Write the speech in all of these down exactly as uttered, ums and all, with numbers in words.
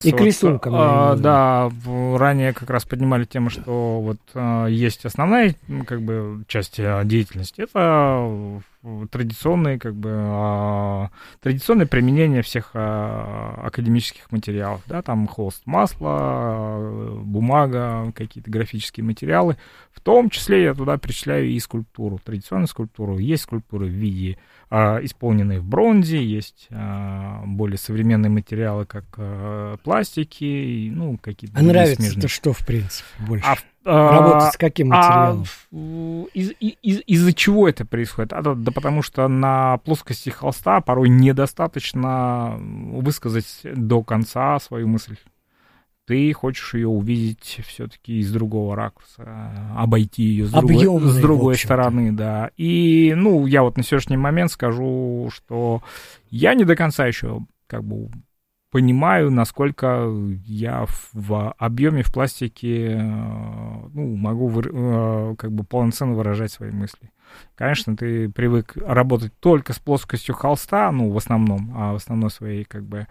И к рисункам. А, да, ранее как раз поднимали тему, что вот а, есть основная, как бы, часть деятельности. Это традиционные, как бы, а, традиционное применение всех а, академических материалов. Да, там холст, масло, бумага, какие-то графические материалы. В том числе я туда причисляю и скульптуру, традиционную скульптуру. Есть скульптуры в виде, а, исполненные в бронзе, есть а, более современные материалы, как а, пластики, и, ну, какие-то... А нравится-то что, в принципе, больше? А, Работать с каким материалом? А, из, из, из-за чего это происходит? А, да потому что на плоскости холста порой недостаточно высказать до конца свою мысль. Ты хочешь ее увидеть все-таки из другого ракурса, обойти ее с другой, с другой стороны, да. И, ну, я вот на сегодняшний момент скажу, что я не до конца еще, как бы, понимаю, насколько я в объеме, в пластике, ну, могу вы, как бы полноценно выражать свои мысли. Конечно, ты привык работать только с плоскостью холста, ну, в основном, а в основной своей, как бы,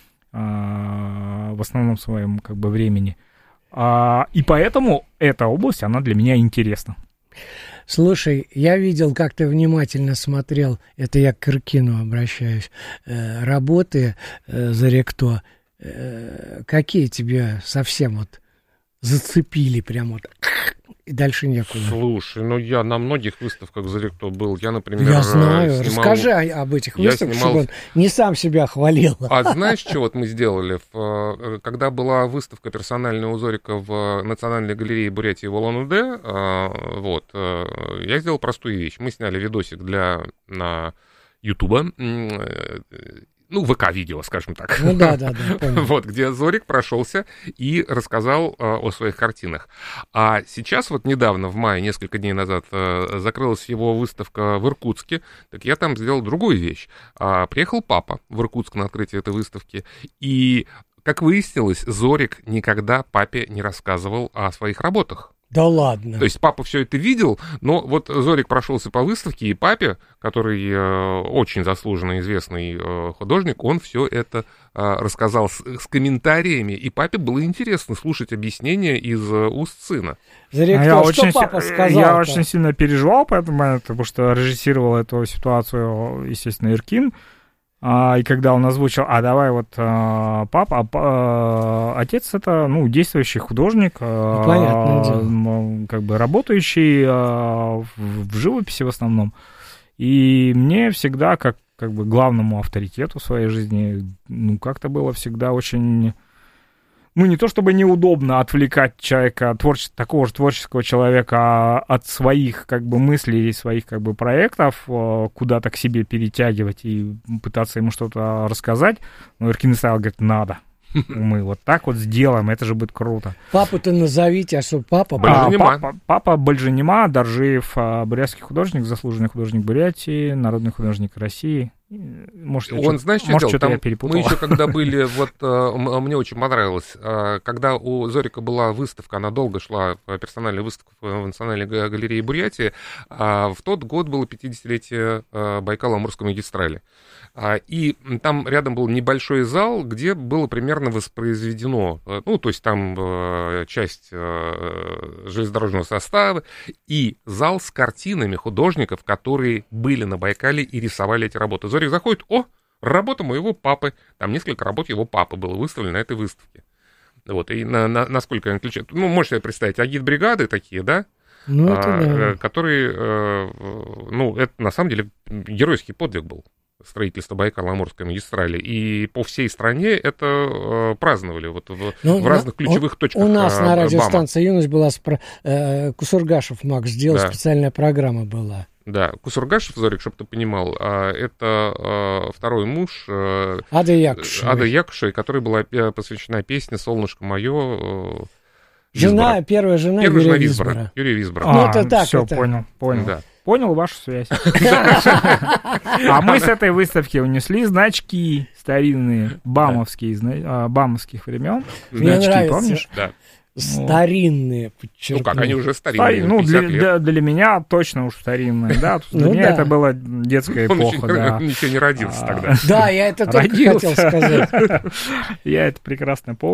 в основном своем, как бы, времени. И поэтому эта область, она для меня интересна. Слушай, я видел, как ты внимательно смотрел, это я к Иркину обращаюсь, э, работы э, Зорикто. Э, какие тебя совсем вот зацепили прям вот, и дальше некуда? Слушай, ну я на многих выставках Зорикто был. Я, например, Я знаю. снимал... Расскажи о, об этих я выставках, снимал... чтобы он не сам себя хвалил. А знаешь, что вот мы сделали? Когда была выставка персональная у Зорика в Национальной галерее Бурятии в Улан-Удэ, вот, я сделал простую вещь. Мы сняли видосик для на Ютуба, ну, ВК-видео, скажем так. Ну да, да, да, понял. Вот, где Зорик прошелся и рассказал э, о своих картинах. А сейчас, вот недавно, в мае, несколько дней назад, э, закрылась его выставка в Иркутске, так я там сделал другую вещь. А, приехал папа в Иркутск на открытие этой выставки, и, как выяснилось, Зорик никогда папе не рассказывал о своих работах. Да ладно. То есть папа все это видел, но вот Зорик прошелся по выставке, и папе, который э, очень заслуженно известный э, художник, он все это э, рассказал с, с комментариями, и папе было интересно слушать объяснения из э, уст сына. Зорик, я что очень, папа сказал? Я очень сильно переживал по этому моменту, потому что режиссировал эту ситуацию, естественно, Иркин. А, и когда он озвучил, а давай вот а, папа, а, отец это, ну, действующий художник, а, понятное дело. Как бы работающий а, в, в живописи в основном. И мне всегда, как, как бы главному авторитету в своей жизни, ну, как-то было всегда очень... Ну, не то чтобы неудобно отвлекать человека, творче... такого же творческого человека от своих, как бы, мыслей, своих, как бы, проектов, куда-то к себе перетягивать и пытаться ему что-то рассказать. Но Иркин Исаил говорит, надо. Мы вот так вот сделаем, это же будет круто. Папу-то назовите, а что папа? Бальжанима. А, папа, папа Бальжанима, Доржиев, бурятский художник, заслуженный художник Бурятии, народный художник России. Может, он, знаешь, что может, делал? Там я перепутал. Мы еще когда были, вот мне очень понравилось, когда у Зорика была выставка, она долго шла, персональная выставка в Национальной галерее Бурятии, в тот год было пятидесятилетие Байкало-Амурской магистрали. И там рядом был небольшой зал, где было примерно воспроизведено, ну, то есть там часть железнодорожного состава, и зал с картинами художников, которые были на Байкале и рисовали эти работы. Зорик заходит, о, работа моего папы. Там несколько работ его папы было выставлено на этой выставке. Вот, и на, на, насколько они отличаются. Ну, можете себе представить, агитбригады такие, да? Ну, это а, да. Которые, ну, это на самом деле геройский подвиг был. Строительство Байкало-Амурской магистрали. И по всей стране это э, праздновали вот в, ну, в разных на, ключевых у, точках. У нас э, на радиостанции «Юность» была спро... э, Кусургашев Макс сделал, да. Специальная программа была. Да, Кусургашев, Зорик, чтобы ты понимал, это э, второй муж э, Ады Якушевой. Ады Якушевой, которой была посвящена песня «Солнышко мое». Э, жена, первая жена Первая Юрия жена Висбора. Висбора. Юрия Висбора. А, ну, это так. Все, это... понял, понял. Да. Понял вашу связь. А мы с этой выставки унесли значки старинные, бамовские, бамовских времен. Значки, помнишь? Да. старинные, подчеркну. Ну как, они уже старинные, Ну, для, лет. для, для меня точно уж старинные, да. Для Ну меня да. это была детская Он эпоха, еще, да. ничего не родился А, тогда. Да, я это только Родился. хотел сказать. Я это прекрасно помню.